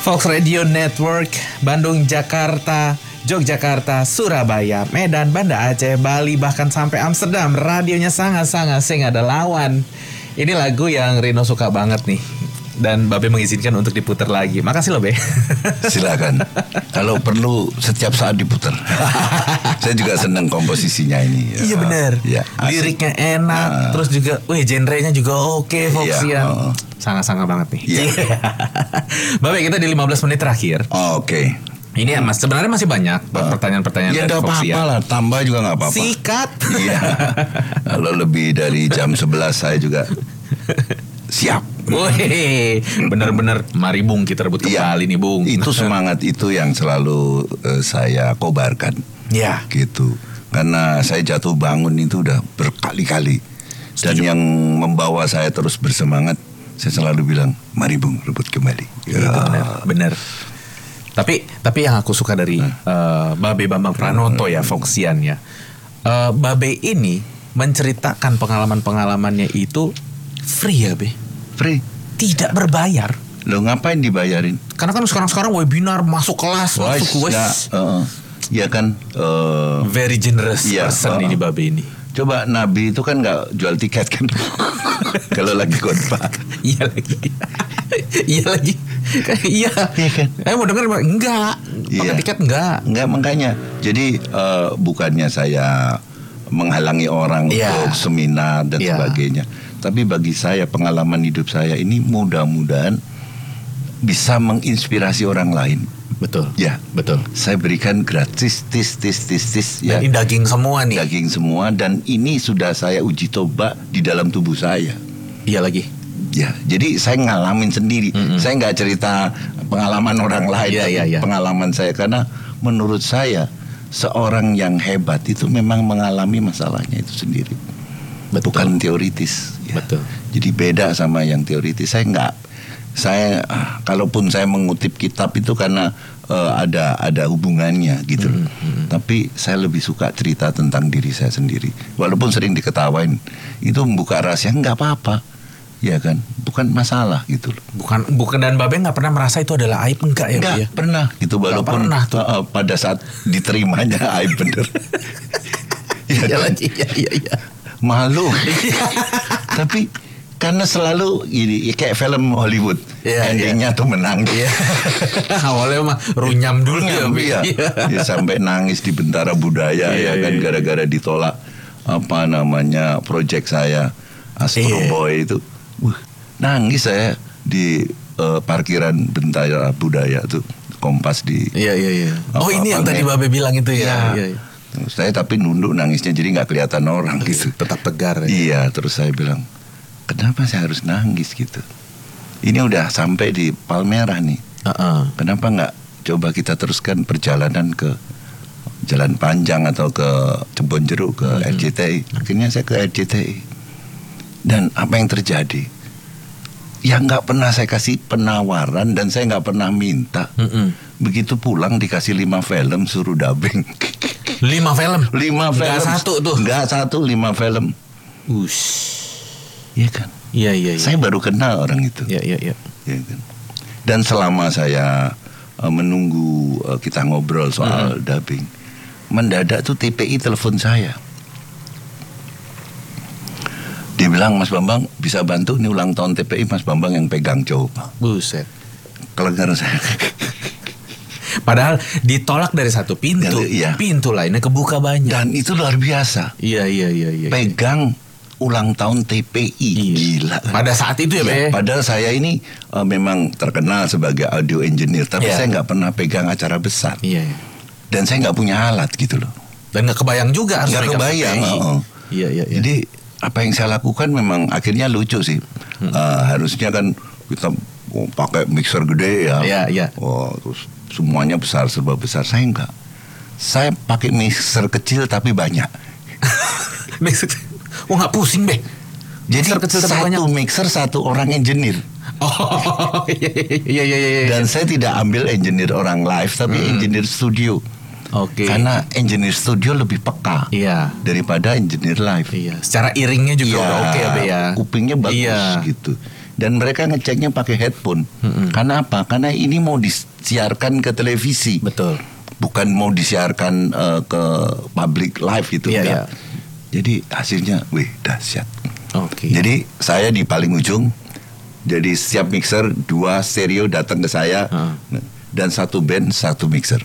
Fox Radio Network, Bandung, Jakarta, Yogyakarta, Surabaya, Medan, Banda Aceh, Bali, bahkan sampai Amsterdam. Radionya sangat-sangat saya nggak ada lawan. Ini lagu yang Rino suka banget nih. Dan Babe mengizinkan untuk diputar lagi. Makasih loh, Be. Silakan. Kalau perlu setiap saat diputar. Saya juga senang komposisinya ini. Iya benar. Ya, liriknya enak, terus juga, genrenya juga oke, Foxian. Sangat-sangat banget nih. Iya. Babe, kita di 15 menit terakhir. Oke. Ini Mas, sebenarnya masih banyak pertanyaan-pertanyaan ya, dari nggak apa-apa lah, tambah juga nggak apa-apa. Sikat. Iya. Kalau lebih dari jam 11 saya juga siap. Wih, benar-benar mari Bung kita rebut kembali nih Bung. Itu semangat itu yang selalu saya kobarkan. Ya. Gitu. Karena saya jatuh bangun itu udah berkali-kali. Dan yang membawa saya terus bersemangat, saya selalu bilang, mari Bung rebut kembali. Itu benar. Tapi yang aku suka dari Babe Bambang Pranoto ya, Foxian ya. Babe ini menceritakan pengalaman-pengalamannya itu free ya, Be. Free. Tidak berbayar. Loh ngapain dibayarin? Karena kan sekarang webinar, masuk kelas, masuk kuis. Ya kan. Very generous person ini Babe ini. Coba Nabi itu kan nggak jual tiket kan? Kalau lagi khotbah. Iya lagi. Iya kan? Mau denger enggak? Pakai tiket enggak? Enggak, makanya. Jadi bukannya saya menghalangi orang untuk seminar dan sebagainya. Tapi bagi saya pengalaman hidup saya ini mudah-mudahan bisa menginspirasi orang lain. Betul. Ya, betul. Saya berikan gratis, tis ya. Ini daging semua nih. Daging semua, dan ini sudah saya uji coba di dalam tubuh saya. Iya lagi. Ya, jadi saya ngalamin sendiri. Saya nggak cerita pengalaman orang lain, pengalaman saya, karena menurut saya seorang yang hebat itu memang mengalami masalahnya itu sendiri. Betul. Bukan teoritis. Ya. Betul. Jadi beda sama yang teoritis. Saya kalaupun saya mengutip kitab itu karena ada hubungannya gitu. Tapi saya lebih suka cerita tentang diri saya sendiri. Walaupun sering diketawain, itu membuka rahasia nggak apa-apa. Ya kan, bukan masalah gitu loh. Bukan, dan Babe nggak pernah merasa itu adalah aib, enggak ya? Enggak pernah gitu, walaupun pada saat diterimanya aib bener. Iya lagi, iya. Malu. Tapi karena selalu ini kayak film Hollywood, endingnya tuh menang. Awalnya mah runyam dulu ya. Dia sampai nangis di Bentara Budaya kan, gara-gara ditolak project saya Astro Boy itu. Nangis saya di parkiran Bentara Budaya tuh, Kompas di. Iya. Oh ini yang tadi Babe bilang itu ya. Iya. Saya tapi nunduk nangisnya, jadi nggak kelihatan orang gitu. Tetap tegar. Iya, terus saya bilang, kenapa saya harus nangis gitu? Ini udah sampai di Palmerah nih. Kenapa nggak coba kita teruskan perjalanan ke Jalan Panjang atau ke Kebonjeruk, ke RCTI? Akhirnya saya ke RCTI. Dan apa yang terjadi? Ya nggak pernah saya kasih penawaran dan saya nggak pernah minta. Begitu pulang dikasih 5 film, suruh dubbing. 5 film? 5 film. Nggak satu tuh? Nggak satu, 5 film. Iya kan? Iya. Saya baru kenal orang itu. Iya. Ya kan? Dan selama saya menunggu kita ngobrol soal dubbing, mendadak tuh TPI telepon saya. Dia bilang, Mas Bambang bisa bantu, ini ulang tahun TPI, Mas Bambang yang pegang coba. Buset. Kelegar saya. Padahal ditolak dari satu pintu, pintu lainnya kebuka banyak. Dan itu luar biasa. Iya. Pegang ulang tahun TPI, gila. Pada saat itu ya, Be. Padahal saya ini memang terkenal sebagai audio engineer, tapi saya nggak pernah pegang acara besar. Iya. Dan saya nggak punya alat gitu loh. Dan nggak kebayang juga. Nggak kebayang. Iya. Jadi apa yang saya lakukan memang akhirnya lucu sih. Harusnya kan kita pakai mixer gede ya. Iya. Terus semuanya serba besar. Saya enggak. Saya pakai mixer kecil tapi banyak. Nggak pusing, Be. Jadi satu mixer, satu orang engineer. Oh iya. Dan saya tidak ambil engineer orang live, tapi engineer studio. Oke. Karena engineer studio lebih peka daripada engineer live. Iya. Secara iringnya juga udah oke ya, Be ya. Kupingnya bagus gitu. Dan mereka ngeceknya pakai headphone. Karena apa? Karena ini mau disiarkan ke televisi. Betul. Bukan mau disiarkan ke public live gitu. Iya. Jadi hasilnya, wih dahsyat. Oke. Jadi saya di paling ujung. Jadi setiap mixer 2 stereo datang ke saya. Dan 1 band 1 mixer.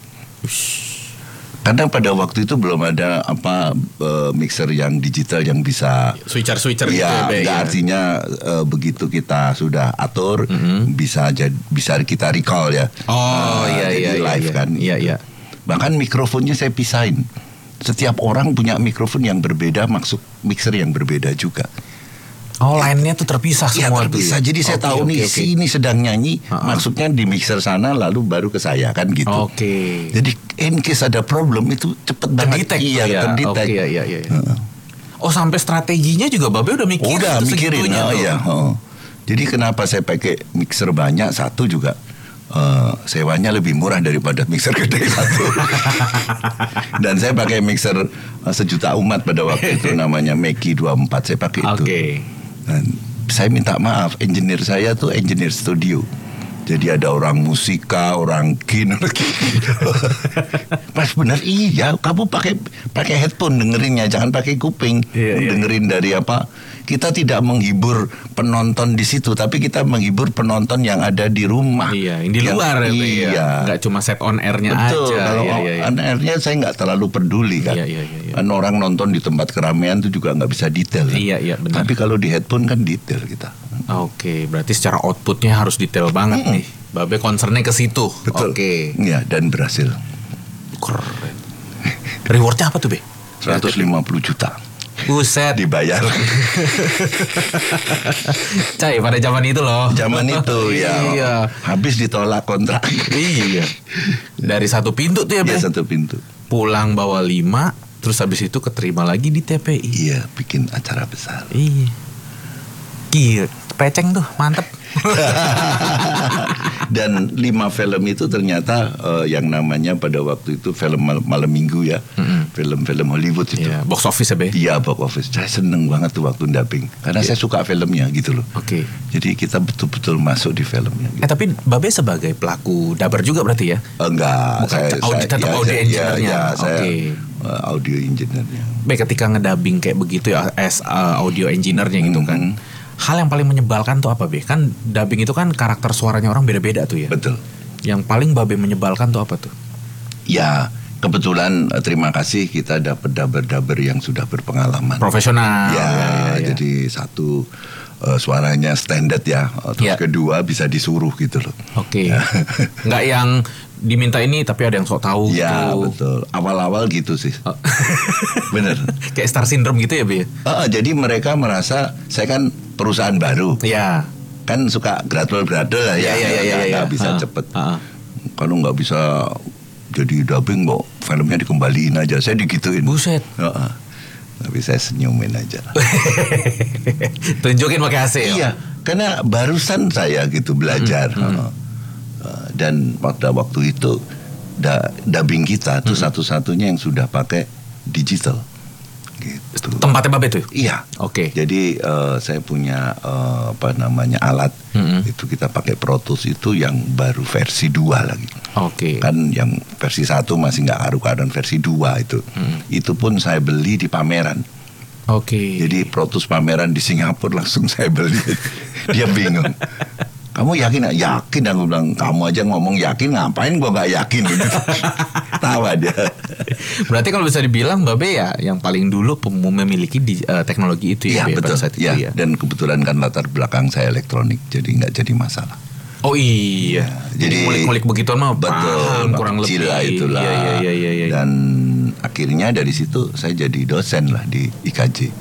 Karena pada waktu itu belum ada mixer yang digital yang bisa switcher gitu ya, ya. artinya begitu kita sudah atur bisa kita recall ya. Jadi live kan. Iya. Bahkan mikrofonnya saya pisahin. Setiap orang punya mikrofon yang berbeda, masuk mixer yang berbeda juga. Line-nya tuh terpisah semua. Terpisah. Jadi saya tahu si ini sedang nyanyi, maksudnya di mixer sana lalu baru ke saya kan gitu. Jadi in case ada problem itu cepet banget. Terdetek. Iya. Sampai strateginya juga Babe udah mikirin. Udah mikirin. Jadi kenapa saya pakai mixer banyak, satu juga sewanya lebih murah daripada mixer gede satu. Dan saya pakai mixer 1 juta umat pada waktu itu, namanya Mackie 24, saya pakai itu. Dan saya minta maaf, engineer saya tuh engineer studio. Jadi ada orang musika, orang kin. Pas benar iya, kamu pakai headphone dengerinnya, jangan pakai kuping. Dengerin dari apa? Kita tidak menghibur penonton di situ, tapi kita menghibur penonton yang ada di rumah. Iya, yang di luar ya. Nggak cuma set on air-nya aja. Betul, kalau on air-nya saya nggak terlalu peduli kan. Kan orang nonton di tempat keramaian itu juga nggak bisa detail. Kan? Iya, benar. Tapi kalau di headphone kan detail kita. Oke, berarti secara outputnya harus detail banget nih. Babe concernnya ke situ. Betul. Iya, dan berhasil. Keren. Rewardnya apa tuh, Be? 150 juta. Buset. Dibayar. Cai, pada zaman itu loh. Zaman itu ya. Iya. Habis ditolak kontrak. Iya. Dari 1 pintu tuh ya, Be? Iya, 1 pintu. Pulang bawa 5, terus habis itu keterima lagi di TPI. Iya, bikin acara besar. Iya. Gila, peceng tuh, mantep. Dan 5 film itu ternyata yang namanya pada waktu itu film malam minggu ya. Film-film Hollywood itu. Iya, box office ya, Be? Iya, box office. Saya seneng banget tuh waktu dubbing. Karena saya suka filmnya gitu loh. Jadi kita betul-betul masuk di filmnya gitu. Tapi Babe sebagai pelaku dubber juga berarti ya? Enggak. Tetap audio engineer-nya. Saya audio engineer-nya. Baik, ketika ngedubbing kayak begitu ya, as audio engineer-nya gitu kan. Hal yang paling menyebalkan tuh apa, Be? Kan dubbing itu kan karakter suaranya orang beda-beda tuh ya. Betul. Yang paling Babe menyebalkan tuh apa tuh? Ya, kebetulan terima kasih kita dapat dubber-dubber yang sudah berpengalaman. Profesional. Ya. Jadi satu suaranya standar ya. Terus kedua bisa disuruh gitu loh. Nggak yang diminta ini tapi ada yang sok tahu gitu. Ya, betul. Awal-awal gitu sih. Bener. Kayak star syndrome gitu ya, Be? Jadi mereka merasa saya kan perusahaan baru. Iya. Kan suka gradul-gradul lah ya. Nggak bisa cepet. Kalau nggak bisa jadi dubbing, filmnya dikembaliin aja. Saya digituin. Buset. Tapi saya senyumin aja. Tunjukin pakai hasil. Iya, karena barusan saya gitu belajar. Dan pada waktu itu dubbing kita tuh satu-satunya yang sudah pakai digital. Gitu. Tempatnya Babe tuh? Iya. Jadi saya punya alat. Itu kita pakai Pro Tools itu yang baru versi 2 lagi. Kan yang versi 1 masih nggak karu-karuan, versi 2 itu. Itu pun saya beli di pameran. Jadi Pro Tools pameran di Singapura langsung saya beli. Dia bingung. Kamu yakin? Yakin, aku bilang. Kamu aja ngomong yakin, ngapain gua nggak yakin gitu. Tawa dia. Berarti kalau bisa dibilang Babe ya yang paling dulu memiliki teknologi itu ya, betul. Saat itu ya. Dan kebetulan kan latar belakang saya elektronik, jadi nggak jadi masalah. Oh iya. Jadi ngulik-ngulik begituan mah betul, kurang lebih. Itulah. Iya. Dan akhirnya dari situ saya jadi dosen lah di IKJ.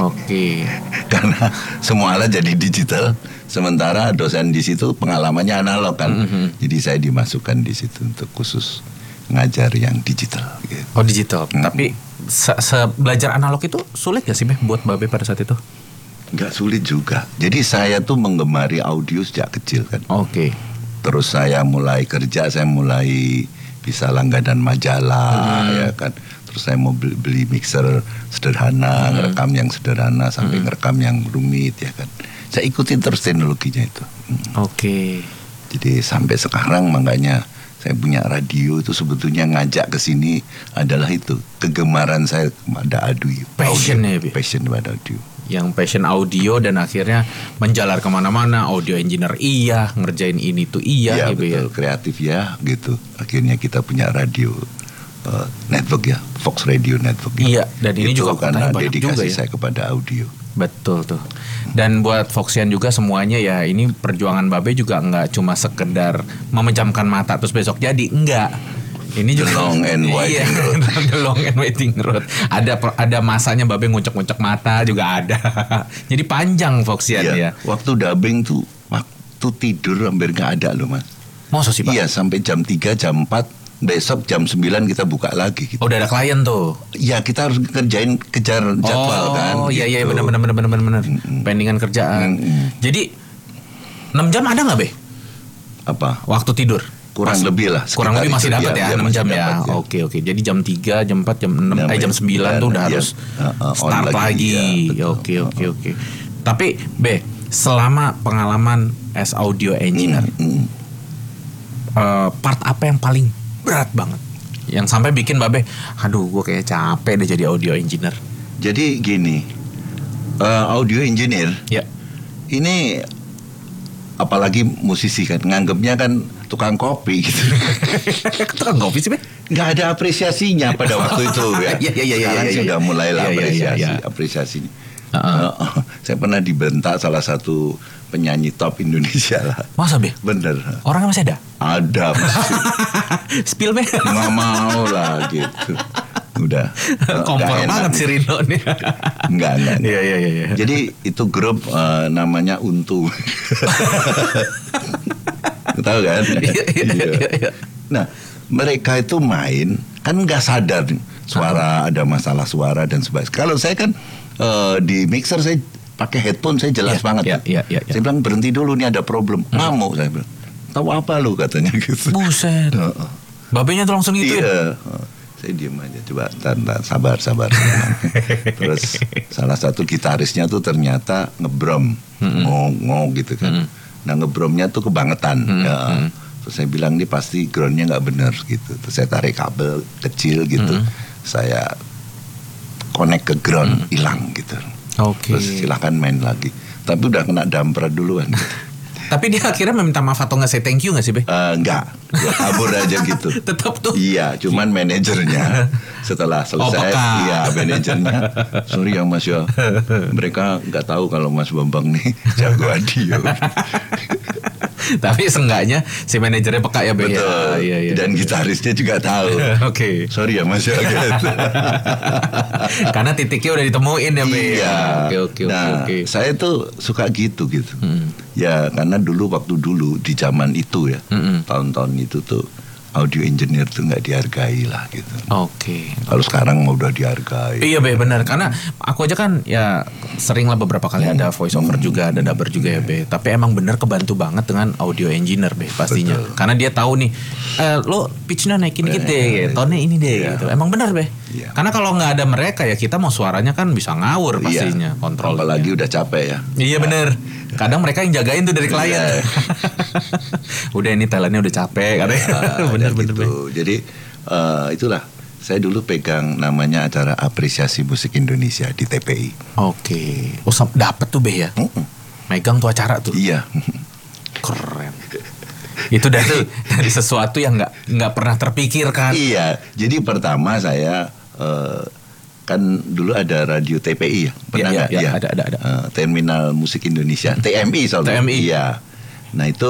Karena semua alat jadi digital, sementara dosen di situ pengalamannya analog kan. Jadi saya dimasukkan di situ untuk khusus ngajar yang digital. Gitu. Digital. Tapi belajar analog itu sulit gak sih, Be, buat Babe pada saat itu? Nggak sulit juga. Jadi saya tuh menggemari audio sejak kecil kan. Terus saya mulai kerja, saya mulai bisa langganan majalah ya kan. Terus saya mau beli mixer sederhana, ngerekam yang sederhana sampai ngerekam yang rumit ya kan. Saya ikutin terus teknologinya itu. Oke. Jadi sampai sekarang makanya saya punya radio itu sebetulnya ngajak ke sini adalah itu kegemaran saya pada audio. Passionnya, Be. Passion pada audio. Yang passion audio dan akhirnya menjalar kemana-mana. Audio engineer iya, ngerjain ini tuh iya, Ya, gitu betul, ya. kreatif ya gitu. Akhirnya kita punya radio network ya, Fox Radio Network. Iya, dan ini itu juga karena banyak dedikasi juga ya. saya kepada audio. Betul tuh. Dan buat Foxian juga semuanya ya, ini perjuangan Babe juga nggak cuma sekedar memejamkan mata terus besok jadi, enggak. Ini juga The long and waiting road. The long and waiting road. Ada masanya Babe ngucek-ngucek mata juga ada. Jadi panjang Foxian ya. Waktu dubbing tuh waktu tidur hampir nggak ada loh Mas. Masa sih Pak? Iya, sampai jam 3, jam 4, besok jam 9 kita buka lagi gitu. Oh, udah ada klien tuh. Ya kita harus kejar jadwal kan. Oh iya gitu. benar. Pendingan kerjaan. Jadi 6 jam ada nggak Be? Apa? Waktu tidur? Kurang lebih lah. Kurang lebih masih dapat ya 6 jam ya. Dapat, ya. Oke. Jadi jam 3, jam 4, jam 6, jam 9 tuh udah harus start lagi. Ya, Oke. Tapi Be, selama pengalaman as audio engineer, part apa yang paling berat banget? Yang sampai bikin Babe, aduh gue kayak capek deh jadi audio engineer. Jadi gini, audio engineer Ya. ini apalagi musisi kan nganggapnya kan tukang kopi gitu. Tukang kopi sih Be? Nggak ada apresiasinya pada waktu itu ya. Iya. Sekarang sudah mulailah Iya. apresiasinya. Saya pernah dibentak salah satu penyanyi top Indonesia lah. Masa Be? Bener. Orangnya masih ada? Ada masih. Spill Be? Nggak mau lah gitu. Udah. Kompor banget si Rino nih. Enggak. Iya. Jadi itu grup namanya Untu. Tahu kan? Iya. Nah, mereka itu main kan nggak sadar nih, suara ada masalah suara dan sebagainya. Kalau saya kan di mixer saya pakai headphone saya jelas banget. Iya. Saya bilang berhenti dulu nih ada problem. Ngamuk saya bilang. Tahu apa lu katanya gitu. Buset. Babenya tuh langsung gitu ya? Saya diem aja, coba sabar. Terus salah satu gitarisnya tuh ternyata ngebrom, ngong gitu kan. Nah ngebromnya tuh kebangetan. Terus saya bilang ini pasti groundnya nggak benar gitu. Terus saya tarik kabel kecil gitu, saya connect ke ground, hilang gitu. Oke. Terus silahkan main lagi. Tapi udah kena damprat duluan. Tapi dia akhirnya meminta maaf atau nggak say thank you nggak sih Be? Enggak, ya, kabur aja gitu. Tetap tuh. Iya, cuman manajernya setelah selesai, iya manajernya, sorry ya Mas ya, mereka nggak tahu kalau Mas Bambang nih jago audio. Tapi seenggaknya si manajernya peka ya Be. Betul. Iya. Dan gitarisnya juga tahu. Oke. Sorry ya Mas ya. Gitu. Karena titiknya udah ditemuin ya Be. Iya. Oke. Saya tuh suka gitu. Ya karena waktu dulu di zaman itu ya, tahun-tahun itu tuh audio engineer tuh nggak dihargai lah gitu. Oke. Kalau sekarang mau udah dihargai. Iya Be, benar. Karena aku aja kan ya sering lah beberapa kali ada voice over juga, ada dubber juga ya Be. Tapi emang benar kebantu banget dengan audio engineer Be pastinya. Betul. Karena dia tahu nih, lo pitch-nya naikin dikit deh, tone-nya ini deh gitu. Emang benar Be. Iya. Karena kalau nggak ada mereka ya kita mau suaranya kan bisa ngawur pastinya kontrolnya. Apalagi udah capek ya. Iya bener. Kadang mereka yang jagain tuh dari klien. Udah ini talentnya udah capek katanya. Bener. Gitu. Jadi itulah saya dulu pegang namanya acara apresiasi musik Indonesia di TPI. Oke. Oh dapet tuh Be ya. Megang tuh acara tuh. Iya. Keren. Itu dari sesuatu yang nggak pernah terpikirkan. Iya. Jadi pertama saya kan dulu ada radio TPI ya, pernah nggak? Iya, ada. Terminal Musik Indonesia, TMI soalnya. TMI. Iya. Nah itu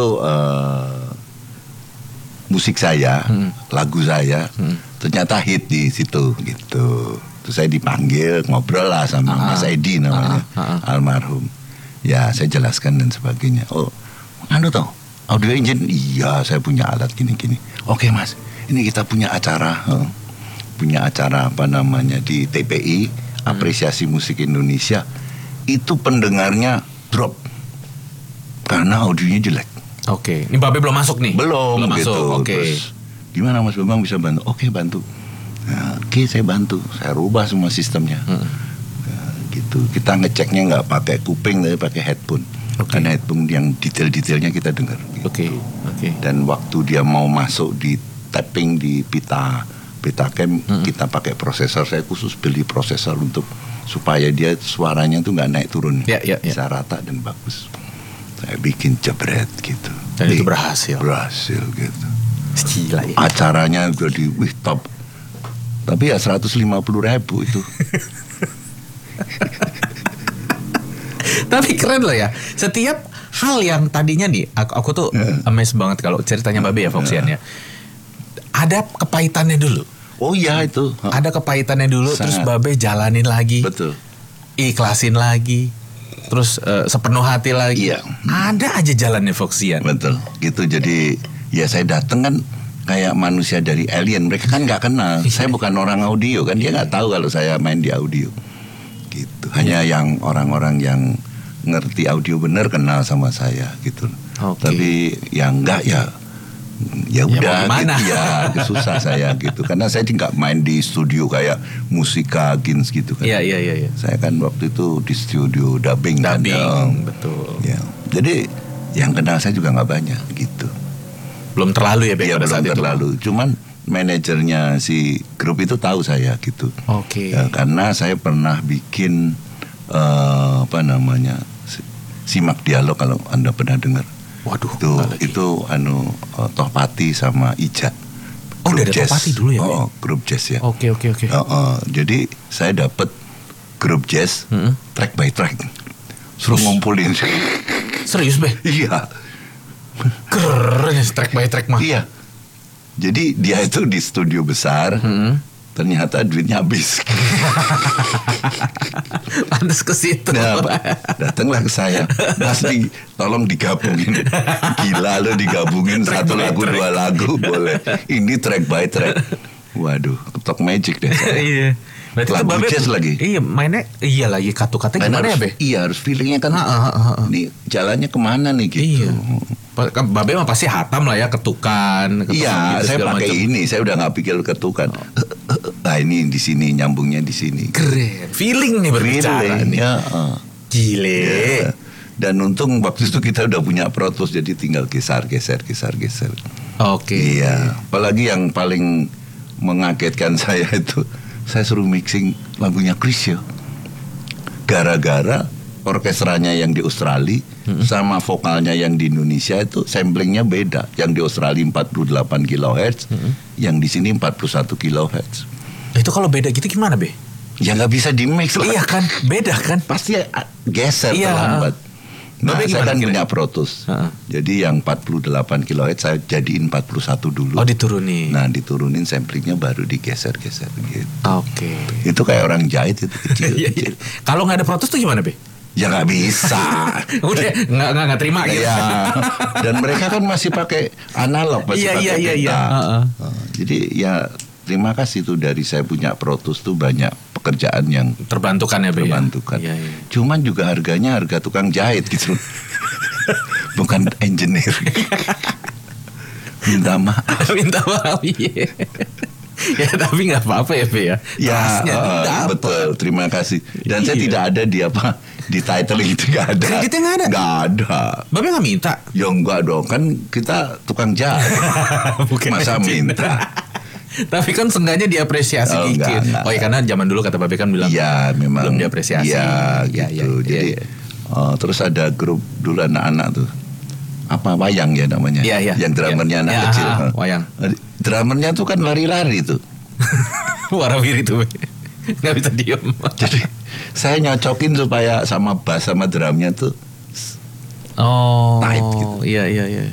musik saya, lagu saya, ternyata hit di situ gitu. Terus saya dipanggil ngobrol lah sama Mas Edi namanya, almarhum. Ya saya jelaskan dan sebagainya. Oh, anu toh, audio engine? Iya, saya punya alat gini-gini. Oke Mas, ini kita punya acara. Punya acara apa namanya di TPI apresiasi musik Indonesia, itu pendengarnya drop karena audionya jelek. Oke, ini Babe belum masuk nih. Belum gitu. Masuk. Oke. Terus gimana Mas Bambang bisa bantu? Oke, bantu. Nah, oke, saya bantu. Saya rubah semua sistemnya. Nah, gitu. Kita ngeceknya nggak pakai kuping tapi pakai headphone. Karena itu yang detail-detailnya kita dengar. Oke. Dan waktu dia mau masuk di tapping di pita cam, kita pakai prosesor. Saya khusus beli prosesor untuk supaya dia suaranya tuh nggak naik turun, bisa rata dan bagus. Saya bikin jebret gitu. Dan itu berhasil gitu. Gila ya. Acaranya jadi top. Tapi ya 150.000 itu. Tapi keren loh ya. Setiap hal yang tadinya nih, aku tuh amazed banget kalau ceritanya Babe ya, Foxian ya. Ada kepahitannya dulu. Oh iya itu. Ada kepahitannya dulu, terus Babe jalanin lagi. Betul. Ikhlasin lagi. Terus sepenuh hati lagi. Iya. Ada aja jalannya Foxian. Betul. Gitu, jadi ya saya dateng kan kayak manusia dari alien. Mereka kan nggak kenal. Saya bukan orang audio kan, dia nggak tahu kalau saya main di audio. Gitu. Hanya yang orang-orang yang ngerti audio bener kenal sama saya gitu. Tapi yang enggak ya udah gitu ya, susah saya gitu. Karena saya nggak main di studio kayak Musika Gins gitu kan. Iya. Saya kan waktu itu di studio dubbing kan. Betul. Ya. Jadi yang kenal saya juga nggak banyak gitu. Belum terlalu ya, pada saat itu. Terlalu. Cuman manajernya si grup itu tahu saya gitu. Ya, karena saya pernah bikin Simak Dialog, kalau Anda pernah dengar. Waduh. Itu Tohpati sama Ija. Dari Tohpati dulu ya? Grup jazz ya. Oke. Jadi saya dapat grup jazz track by track. Suruh ngumpulin. Serius, Be? Iya. Keren track by track mah. Iya. Jadi dia itu di studio besar. Ternyata duitnya habis. Pantes ke situ. Nah, datanglah ke saya. Mas, tolong digabungin. Gila lo, digabungin satu lagu, dua lagu boleh. Ini track by track. Waduh, ketok magic deh saya. Iya. Berarti lagu jazz lagi. Iya, mainnya lagi katu-katanya gimana ya, Be? Iya, harus feelingnya kan. Nih jalannya kemana nih gitu. Iya. Babe mah pasti hatam lah ya, ketukan. Iya, gitu, saya pakai ini. Saya udah nggak pikir ketukan. Nah ini di sini, nyambungnya di sini. Keren. Feeling nih berbicara nih. Ya. Gile. Ya. Dan untung waktu itu kita udah punya Pro Tools, jadi tinggal geser. Oke. Iya. Apalagi yang paling mengagetkan saya itu, saya suruh mixing lagunya Chris ya. Gara-gara orkestranya yang di Australia sama vokalnya yang di Indonesia itu samplingnya beda. Yang di Australia 48 kHz, yang di sini 41 kHz. Itu kalau beda gitu gimana, Be? Ya nggak bisa di mix lah. Iya kan, beda kan? Pasti geser terlambat. Nah, saya kan punya Pro Tools. Jadi yang 48 kHz saya jadiin 41 dulu. Oh, diturunin. Nah, diturunin samplingnya baru digeser-geser gitu. Oke. Itu kayak orang jahit itu kecil. Kalau nggak ada Pro Tools tuh gimana, Be? Ya nggak bisa. Udah nggak terima gitu. Ya. Dan mereka kan masih pakai analog, masih pakai peta. Jadi ya terima kasih tuh, dari saya punya Pro Tools tuh banyak pekerjaan yang terbantukan ya, Be. Terbantukan. Ya? Cuman juga harganya harga tukang jahit gitu. Bukan engineer. Minta maaf. Iya. Ya tapi nggak apa-apa ya, Be ya. Ya, betul. Terima kasih. Dan saya tidak ada di title itu, nggak ada. Kreditnya nggak ada. Nggak ada. Babe nggak minta? Ya enggak dong, kan kita tukang jahit. Masa minta? Tapi kan seenggaknya diapresiasi dikit. Enggak. Oh ya, karena zaman dulu kata Babe kan bilang memang belum diapresiasi. Iya gitu. Jadi terus ada grup dulu anak-anak tuh, apa, wayang ya namanya. Iya. Yang drummernya anak kecil. Wayang. Drummernya tuh kan lari-lari tuh. Warawiri tuh. Nggak bisa diem. Jadi saya nyocokin supaya sama bass sama drumnya tuh tight gitu. Iya.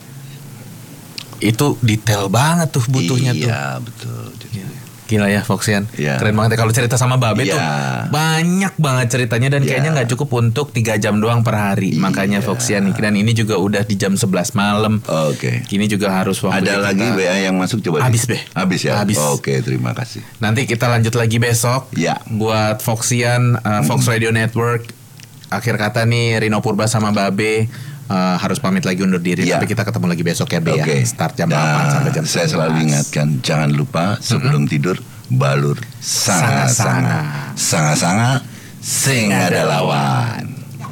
Itu detail banget tuh butuhnya tuh. Iya, betul. Gila ya, Foxian. Ya. Keren banget ya. Kalau cerita sama Babe tuh banyak banget ceritanya, dan kayaknya nggak cukup untuk 3 jam doang per hari. Makanya Foxian nih, dan ini juga udah di jam 11 malam. Oke. Kini juga harus waktu. Ada lagi WA yang masuk, coba. Habis, Be. Habis ya. Habis. Oke, terima kasih. Nanti kita lanjut lagi besok. Ya. Buat Foxian, Fox Radio Network. Akhir kata nih, Rino Purba sama Babe harus pamit lagi, undur diri. Tapi kita ketemu lagi besok ya, Be ya. Start jam 8 sampai jam 11. Saya selalu ingatkan, jangan lupa sebelum tidur balur sanga-sanga sing ada lawan.